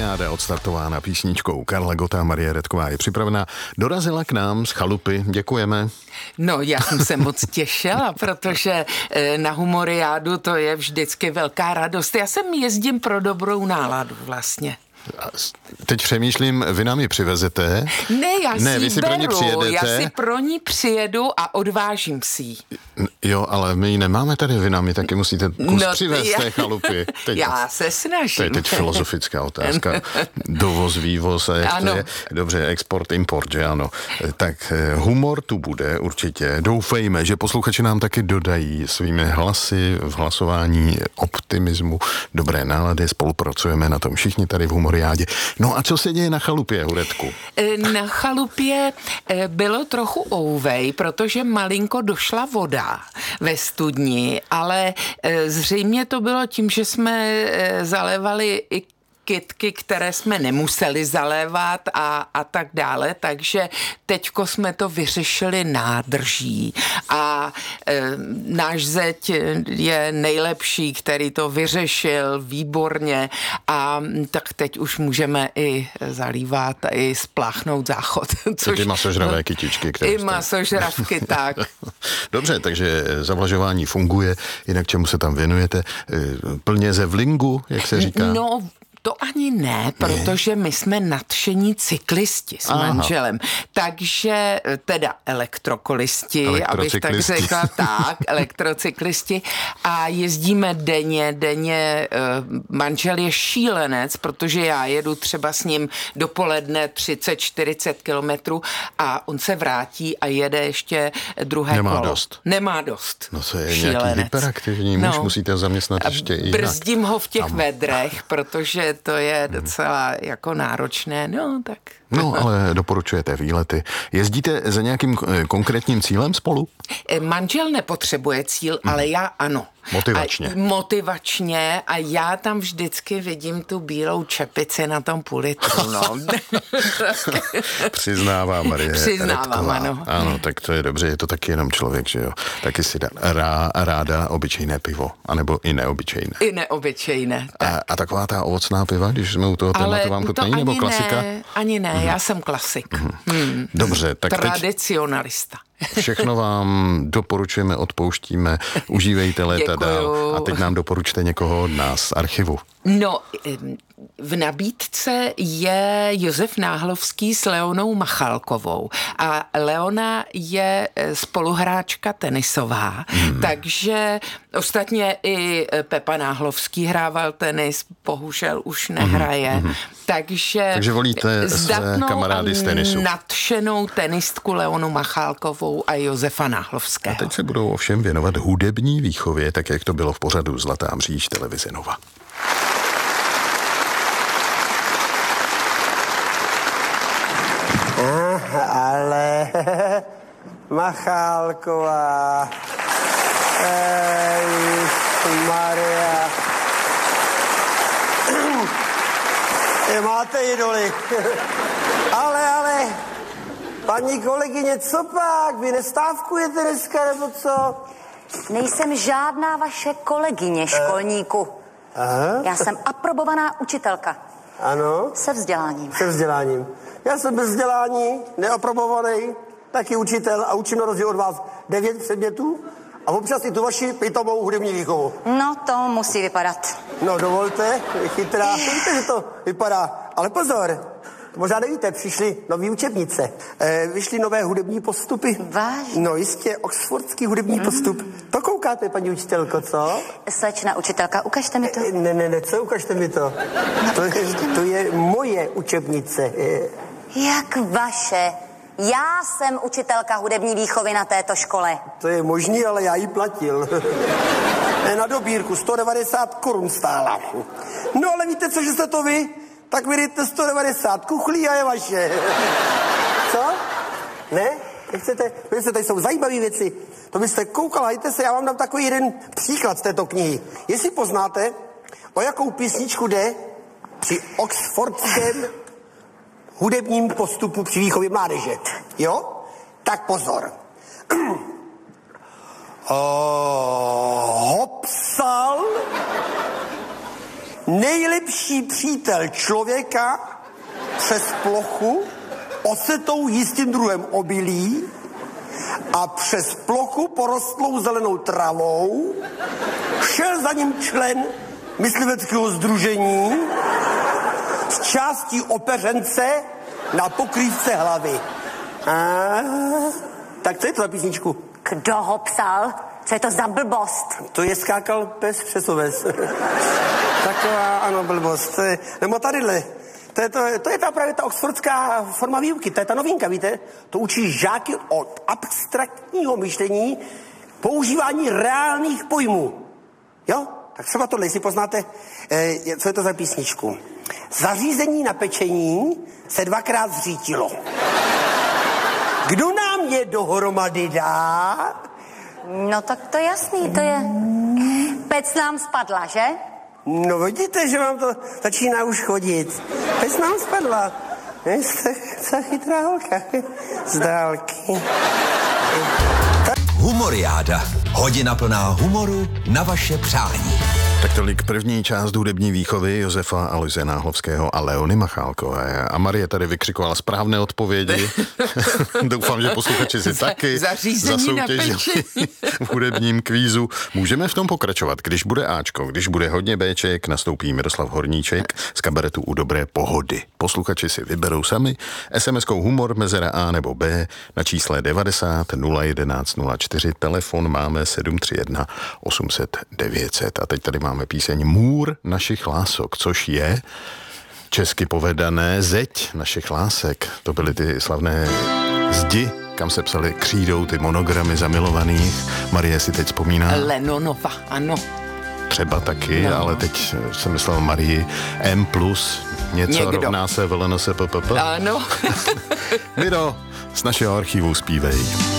Humoriáda odstartována písničkou Karla Gotta. Marie Redková je připravená. Dorazila k nám z chalupy. Děkujeme. No, já jsem se moc těšila, protože na Humoriádu to je vždycky velká radost. Já sem jezdím pro dobrou náladu vlastně. Teď přemýšlím, vy nám ji přivezete? Ne, vy si pro ní přijedete? Já si pro ní přijedu a odvážím si ji. Jo, ale my ji nemáme tady, vy nám ji taky musíte přivést té chalupy. Já se snažím. To je teď filozofická otázka. Dovoz, vývoz a jak to je. Dobře, export, import, že ano. Tak humor tu bude určitě. Doufejme, že posluchači nám taky dodají svými hlasy v hlasování optimismu, dobré nálady, spolupracujeme na tom všichni tady v Humoriádě. No a co se děje na chalupě, Hudetku? Na chalupě bylo trochu ouvej, protože malinko došla voda ve studni, ale zřejmě to bylo tím, že jsme zalévali i kytky, které jsme nemuseli zalévat a tak dále, takže teďko jsme to vyřešili nádrží a náš zeď je nejlepší, který to vyřešil výborně a tak teď už můžeme i zalívat i spláchnout záchod. Ty masožravé kytičky. I masožravky, tak. Dobře, takže zavlažování funguje, jinak čemu se tam věnujete? Plně ze vlingu, jak se říká? No, to ani ne, protože my jsme nadšení cyklisti s manželem. Takže teda elektrokolisti, abych tak řekla, tak, elektrocyklisti a jezdíme denně. Manžel je šílenec, protože já jedu třeba s ním dopoledne 30-40 kilometrů a on se vrátí a jede ještě druhé kolo. Nemá dost. No to je nějaký hyperaktivní muž, musíte zaměstnat ještě jinak. Brzdím ho v těch vedrech, protože to je docela jako náročné, no tak. No, ale doporučujete výlety. Jezdíte za nějakým konkrétním cílem spolu? Manžel nepotřebuje cíl, ale já ano. Motivačně. Motivačně a já tam vždycky vidím tu bílou čepici na tom půl litru, no. Přiznává Marie Redková. Ano. Ano, tak to je dobře, je to taky jenom člověk, že jo. Taky si dá ráda obyčejné pivo, anebo i neobyčejné. I neobyčejné. Tak. A taková ta ovocná piva, když jsme u toho tématu, vám chutnají, nebo klasika? Ani ne, já jsem klasik. Dobře, tak tradicionalista. Všechno vám doporučujeme, odpouštíme, užívejte léta dál. A teď nám doporučte někoho od nás z archivu. No, v nabídce je Josef Náhlovský s Leonou Machálkovou a Leona je spoluhráčka tenisová, takže ostatně i Pepa Náhlovský hrával tenis, bohužel už nehraje, takže volíte kamarády z tenisu. Nadšenou tenistku Leonu Machálkovou a Josefa Náhlovského. A teď se budou ovšem věnovat hudební výchově, tak jak to bylo v pořadu Zlatá mříž televize Nova. Ale Machálková, Maria, máte idoly. ale, paní kolegyně, co pak? Vy nestávkujete dneska, nebo co? Nejsem žádná vaše kolegyně, školníku. Aha. Já jsem aprobovaná učitelka. Ano? Se vzděláním. Se vzděláním. Já jsem bez vzdělání, neaprobovaný, taky učitel a učím na rozdíl od vás 9 předmětů a občas i tu vaši pitomou hudební výchovu. No, to musí vypadat. No, dovolte, chytrá, víte, že to vypadá. Ale pozor, možná nevíte, přišly nový učebnice, vyšly nové hudební postupy. Vážně? No jistě, oxfordský hudební postup. To koukáte, paní učitelko, co? Slečna učitelka, ukažte mi to. Ne, co ukažte mi to? To je moje učebnice. Jak vaše? Já jsem učitelka hudební výchovy na této škole. To je možný, ale já ji platil. Na dobírku 190 korun stála. No ale víte co, že jste to vy? Tak vydejte 190 kuchlí a je vaše. Co? Ne? Nechcete? Tady jsou zajímavé věci. To byste koukala, hejte se, já vám dám takový jeden příklad z této knihy. Jestli poznáte, o jakou písničku jde při oxfordském hudebním postupu při výchově mládeže. Jo? Tak pozor. Hopsal nejlepší přítel člověka přes plochu osetou jistým druhem obilí a přes plochu porostlou zelenou travou šel za ním člen mysliveckého sdružení s částí opeřence na pokrývce hlavy. Tak co je to za písničku? Kdo ho psal? Co je to za blbost? To je skákal pes přes oves. Taková, ano, blbost. Nebo tadyhle. To je právě ta oxfordská forma výuky, to je ta novinka, víte? To učí žáky od abstraktního myšlení používání reálných pojmů. Jo? Tak třeba tohle, jestli poznáte, co je to za písničku. Zařízení na pečení se 2krát zřítilo. Kdo nám je dohromady dá? No tak to jasný, to je... Pec nám spadla, že? No vidíte, že vám to začíná už chodit. Pec nám spadla. Jste chytrá holka. Z dálky. Humoriáda. Hodina plná humoru na vaše přání. Tak tolik první část hudební výchovy Josefa Aloise Náhlovského a Leony Machálkové. A Marie tady vykřikovala správné odpovědi. Doufám, že posluchači si taky zasoutěžili v hudebním kvízu. Můžeme v tom pokračovat. Když bude Ačko, když bude hodně Bček, nastoupí Miroslav Horníček z kabaretu U dobré pohody. Posluchači si vyberou sami SMS-kou humor mezera A nebo B na čísle 90 011 04. Telefon máme 731 800 900. A teď tady máme píseň Můr našich lások, což je česky povedané zeď našich lásek. To byly ty slavné zdi, kam se psali křídou ty monogramy zamilovaných. Marie si teď vzpomíná. Lenonova, ano. Třeba taky, no. Ale teď jsem myslel Marii M plus něco někdo. Rovná se VLNSPPP. Ano. Miro, z našeho archivu zpívej.